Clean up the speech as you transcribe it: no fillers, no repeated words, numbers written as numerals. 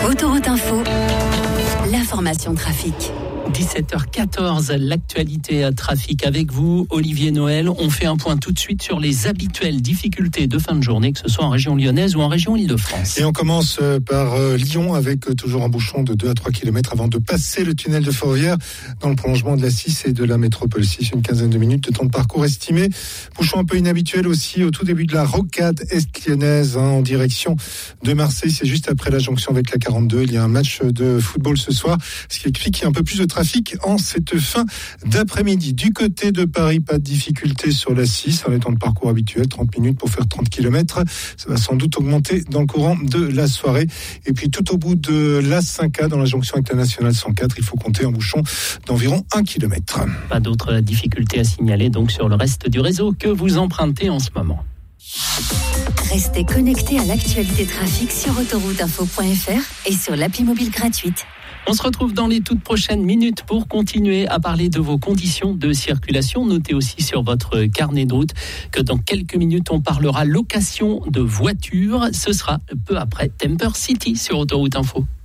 Autoroute Info, l'information trafic. 17h14, l'actualité trafic avec vous, Olivier Noël. On fait un point tout de suite sur les habituelles difficultés de fin de journée, que ce soit en région lyonnaise ou en région Île-de-France. Et on commence par Lyon avec toujours un bouchon de 2 à 3 km avant de passer le tunnel de Fourvière dans le prolongement de la 6 et de la métropole 6. Une quinzaine de minutes de temps de parcours estimé. Bouchon un peu inhabituel aussi au tout début de la rocade est-lyonnaise en direction de Marseille. C'est juste après la jonction avec la 42. Il y a un match de football ce soir, ce qui explique qu'il y a un peu plus de trafic en cette fin d'après-midi. Du côté de Paris, pas de difficulté sur la 6, un temps de parcours habituel, 30 minutes pour faire 30 km. Ça va sans doute augmenter dans le courant de la soirée. Et puis tout au bout de la 5A, dans la jonction internationale 104, il faut compter un bouchon d'environ 1 km. Pas d'autres difficultés à signaler donc sur le reste du réseau que vous empruntez en ce moment. Restez connectés à l'actualité trafic sur autorouteinfo.fr et sur l'appli mobile gratuite. On se retrouve dans les toutes prochaines minutes pour continuer à parler de vos conditions de circulation. Notez aussi sur votre carnet de route que dans quelques minutes, on parlera location de voitures. Ce sera peu après Temper City sur Autoroute Info.